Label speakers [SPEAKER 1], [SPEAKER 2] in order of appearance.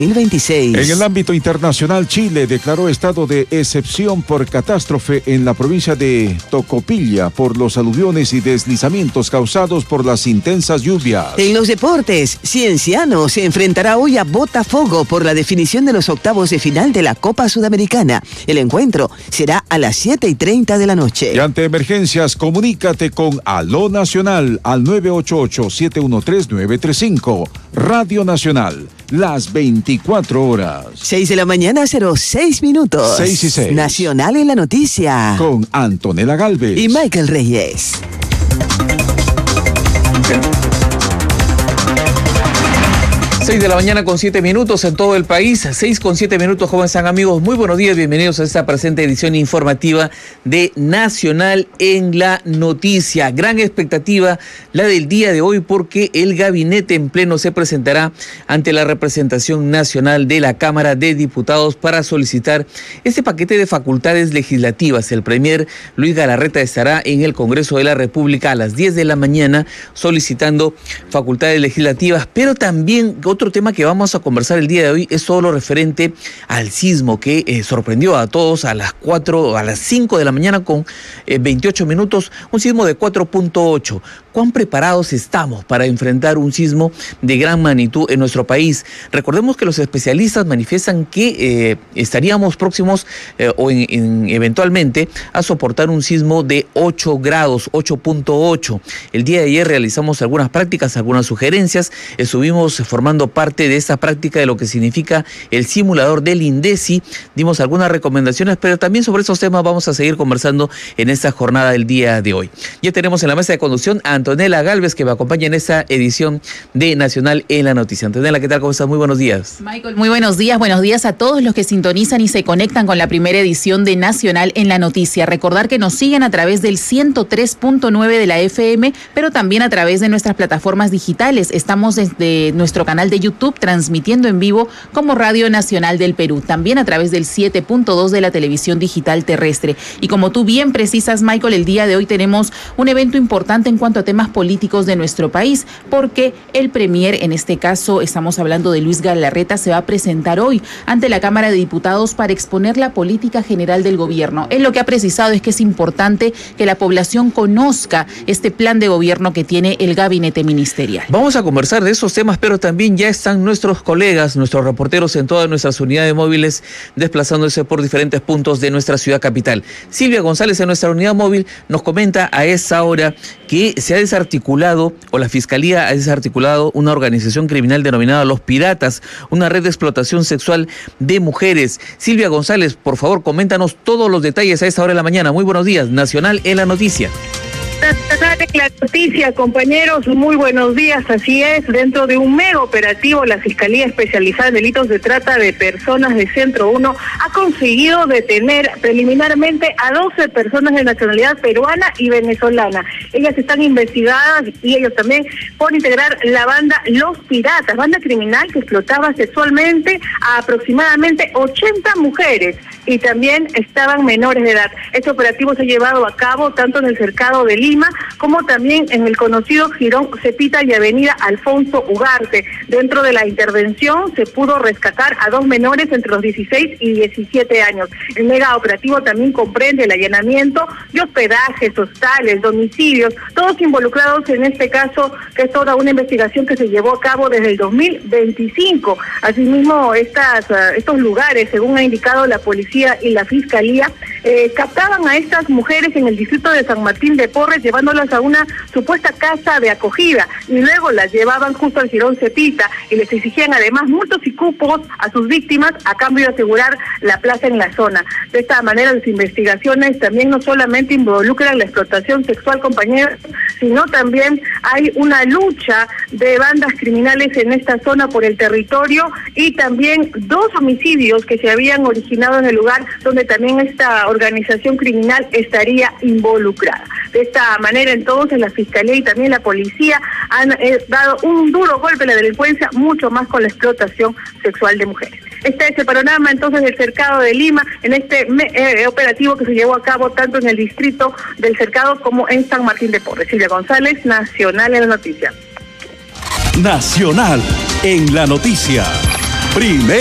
[SPEAKER 1] 2026.
[SPEAKER 2] En el ámbito internacional, Chile declaró estado de excepción por catástrofe en la provincia de Tocopilla por los aluviones y deslizamientos causados por las intensas lluvias.
[SPEAKER 1] En los deportes, Cienciano se enfrentará hoy a Botafogo por la definición de los octavos de final de la Copa Sudamericana. El encuentro será a las 7:30 de la noche.
[SPEAKER 2] Y ante emergencias, comunícate con Aló Nacional al 988-713-935. Radio Nacional, las 24 horas.
[SPEAKER 1] 6 de la mañana, 06 minutos.
[SPEAKER 2] 6:06.
[SPEAKER 1] Nacional en la noticia.
[SPEAKER 2] Con Antonella Galvez
[SPEAKER 1] y Michael Reyes.
[SPEAKER 3] 6 de la mañana con 7 minutos en todo el país, 6 con 7 minutos, ¿cómo están amigos? Muy buenos días, bienvenidos a esta presente edición informativa de Nacional en la Noticia. Gran expectativa la del día de hoy porque el gabinete en pleno se presentará ante la representación nacional de la Cámara de Diputados para solicitar este paquete de facultades legislativas. El premier Luis Galarreta estará en el Congreso de la República a las 10 de la mañana solicitando facultades legislativas, pero también otro tema que vamos a conversar el día de hoy es todo lo referente al sismo que sorprendió a todos a las 5 de la mañana con 28 minutos, un sismo de 4.8. ¿Cuán preparados estamos para enfrentar un sismo de gran magnitud en nuestro país? Recordemos que los especialistas manifiestan que estaríamos próximos eventualmente a soportar un sismo de 8 grados, 8.8. El día de ayer realizamos algunas prácticas, algunas sugerencias, estuvimos formando parte de esta práctica de lo que significa el simulador del INDECI, dimos algunas recomendaciones, pero también sobre esos temas vamos a seguir conversando en esta jornada del día de hoy. Ya tenemos en la mesa de conducción a Antonella Galvez, que me acompaña en esta edición de Nacional en la Noticia. Antonella, ¿qué tal? ¿Cómo estás? Muy buenos días.
[SPEAKER 4] Michael, muy buenos días a todos los que sintonizan y se conectan con la primera edición de Nacional en la Noticia. Recordar que nos siguen a través del 103.9 de la FM, pero también a través de nuestras plataformas digitales. Estamos desde nuestro canal de YouTube transmitiendo en vivo como Radio Nacional del Perú, también a través del 7.2 de la televisión digital terrestre. Y como tú bien precisas, Michael, el día de hoy tenemos un evento importante en cuanto a temas políticos de nuestro país, porque el premier, en este caso estamos hablando de Luis Galarreta, se va a presentar hoy ante la Cámara de Diputados para exponer la política general del gobierno. Él lo que ha precisado es que es importante que la población conozca este plan de gobierno que tiene el gabinete ministerial.
[SPEAKER 3] Vamos a conversar de esos temas, pero también ya están nuestros colegas, nuestros reporteros en todas nuestras unidades móviles desplazándose por diferentes puntos de nuestra ciudad capital. Silvia González en nuestra unidad móvil nos comenta a esa hora que se ha desarticulado, o la Fiscalía ha desarticulado, una organización criminal denominada Los Piratas, una red de explotación sexual de mujeres. Silvia González, por favor, coméntanos todos los detalles a esta hora de la mañana. Muy buenos días, Nacional en la Noticia.
[SPEAKER 5] La noticia, compañeros, muy buenos días. Así es, dentro de un mega operativo, la Fiscalía Especializada en Delitos de Trata de Personas de Centro 1 ha conseguido detener preliminarmente a 12 personas de nacionalidad peruana y venezolana. Ellas están investigadas y ellos también por integrar la banda Los Piratas, banda criminal que explotaba sexualmente a aproximadamente 80 mujeres y también estaban menores de edad. Este operativo se ha llevado a cabo tanto en el cercado de Lima como también en el conocido Jirón Cepita y Avenida Alfonso Ugarte. Dentro de la intervención se pudo rescatar a 2 menores entre los 16 y 17 años. El mega operativo también comprende el allanamiento de hospedajes, hostales, domicilios, todos involucrados en este caso, que es toda una investigación que se llevó a cabo desde el 2025. Asimismo, estos lugares, según ha indicado la policía y la fiscalía, captaban a estas mujeres en el distrito de San Martín de Porres, llevándolas a una supuesta casa de acogida y luego las llevaban justo al Jirón Cepita y les exigían además multos y cupos a sus víctimas a cambio de asegurar la plaza en la zona. De esta manera, las investigaciones también no solamente involucran la explotación sexual, compañeros, sino también hay una lucha de bandas criminales en esta zona por el territorio y también 2 homicidios que se habían originado en el lugar donde también esta organización criminal estaría involucrada. De esta manera, entonces, la Fiscalía y también la policía han dado un duro golpe a la delincuencia, mucho más con la explotación sexual de mujeres. Este es el panorama, entonces, del cercado de Lima, en este operativo que se llevó a cabo tanto en el distrito del cercado como en San Martín de Porres. Silvia González, Nacional en la Noticia.
[SPEAKER 2] Nacional en la Noticia.
[SPEAKER 6] Primer